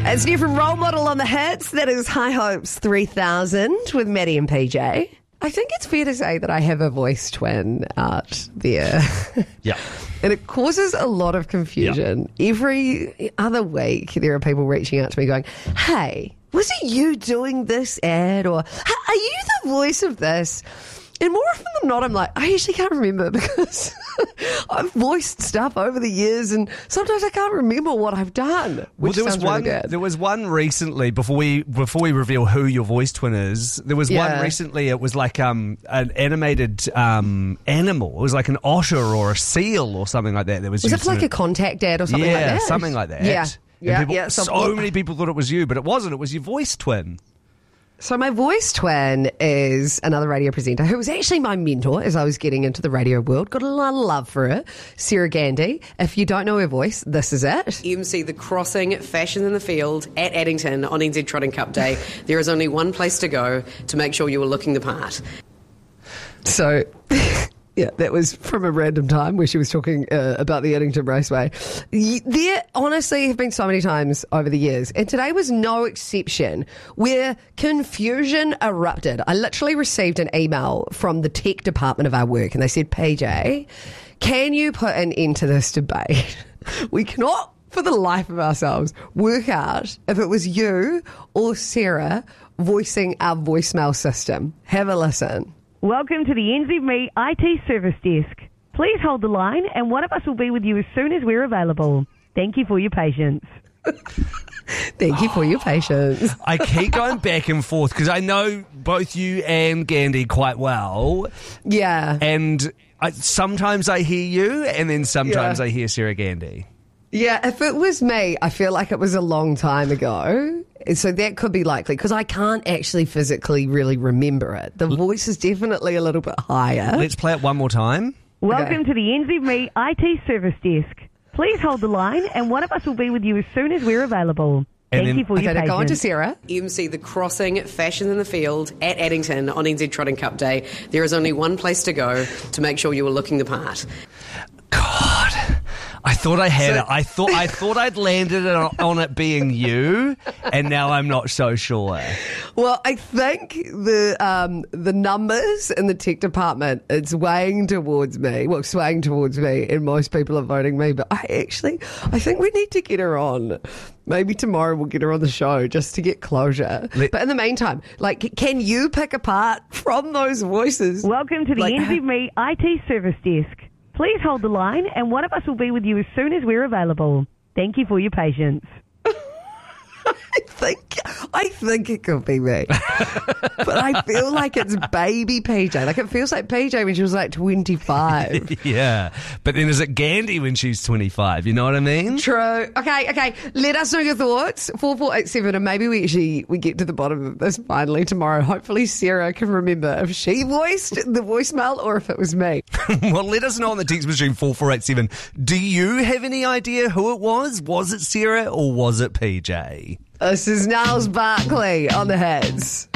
It's new from Role Model on the hits. That is High Hopes 3000 with Maddie and PJ. I think it's fair to say that I have a voice twin out there. Yeah. And it causes a lot of confusion. Yeah. Every other week, there are people reaching out to me going, hey, was it you doing this ad? Or, are you the voice of this? And more often than not, I'm like, I actually can't remember because I've voiced stuff over the years and sometimes I can't remember what I've done. Which Well, really there was one recently, before we reveal who your voice twin is, there was one recently, it was like an animated animal. It was like an otter or a seal or something like that. Was it like a contact ad or something like that? Yeah, something like that. Yeah. So many people thought it was you, but it wasn't. It was your voice twin. So my voice twin is another radio presenter who was actually my mentor as I was getting into the radio world. Got a lot of love for her. Sarah Gandy. If you don't know her voice, this is it. MC The Crossing, Fashion in the Field at Addington on NZ Trotting Cup Day. There is only one place to go to make sure you are looking the part. So... Yeah, that was from a random time where she was talking about the Addington Raceway. There honestly have been so many times over the years, and today was no exception, where confusion erupted. I literally received an email from the tech department of our work, and they said, PJ, can you put an end to this debate? We cannot, for the life of ourselves, work out if it was you or Sarah voicing our voicemail system. Have a listen. Welcome to the NZME IT Service Desk. Please hold the line and one of us will be with you as soon as we're available. Thank you for your patience. Thank you for your patience. I keep going back and forth because I know both you and Gandy quite well. Yeah. And sometimes I hear you and then sometimes I hear Sarah Gandy. Yeah, if it was me, I feel like it was a long time ago. So that could be likely because I can't actually physically really remember it. The voice is definitely a little bit higher. Let's play it one more time. Welcome to the NZME IT Service Desk. Please hold the line and one of us will be with you as soon as we're available. Thank you for your patience. Go on to Sarah. MC The Crossing, Fashion in the Field at Addington on NZ Trotting Cup Day. There is only one place to go to make sure you are looking the part. God, I thought I had it. I thought I'd landed on it being you, and now I'm not so sure. Well, I think the numbers in the tech department, it's swaying towards me, and most people are voting me. But I think we need to get her on. Maybe tomorrow we'll get her on the show just to get closure. But in the meantime, can you pick apart from those voices? Welcome to the NZME IT Service Desk. Please hold the line and one of us will be with you as soon as we're available. Thank you for your patience. I think it could be me. But I feel like it's baby PJ. It feels like PJ when she was 25. Yeah. But then is it Gandy when she's 25? You know what I mean? True. Okay. Let us know your thoughts. 4487 and maybe we get to the bottom of this finally tomorrow. Hopefully Sarah can remember if she voiced the voicemail or if it was me. Well, let us know on the text machine 4487. Do you have any idea who it was? Was it Sarah or was it PJ? This is Niles Barkley on the heads.